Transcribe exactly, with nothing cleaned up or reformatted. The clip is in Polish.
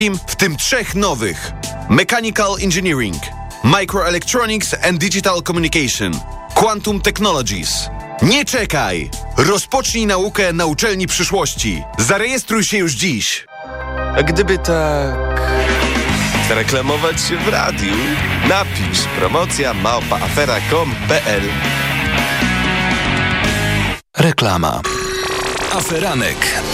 w tym trzech nowych: Mechanical Engineering, Microelectronics and Digital Communication, Quantum Technologies. Nie czekaj! Rozpocznij naukę na uczelni przyszłości. Zarejestruj się już dziś. A gdyby tak zareklamować się w radiu, napisz promocja małpa afera kropka com kropka p l. Reklama. Aferanek.